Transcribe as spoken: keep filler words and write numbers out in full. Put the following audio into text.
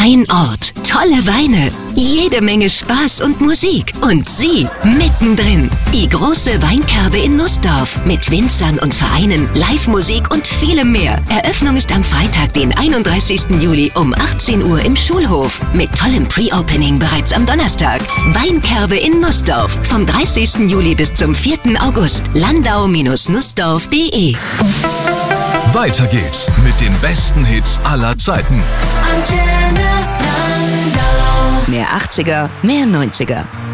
Ein Ort, tolle Weine, jede Menge Spaß und Musik und Sie mittendrin. Die große Weinkerbe in Nussdorf mit Winzern und Vereinen, Live-Musik und vielem mehr. Eröffnung ist am Freitag, den einunddreißigsten Juli um achtzehn Uhr im Schulhof mit tollem Pre-Opening bereits am Donnerstag. Weinkerbe in Nussdorf vom dreißigsten Juli bis zum vierten August. landau Bindestrich nussdorf punkt de. Weiter geht's mit den besten Hits aller Zeiten. Mehr achtziger, mehr neunziger.